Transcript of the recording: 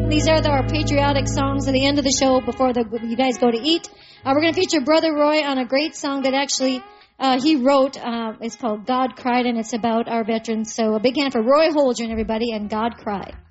These are our patriotic songs at the end of the show before you guys go to eat. We're going to feature Brother Roy on a great song that actually he wrote. It's called God Cried, and it's about our veterans. So a big hand for Roy Holdren, everybody, and God Cried.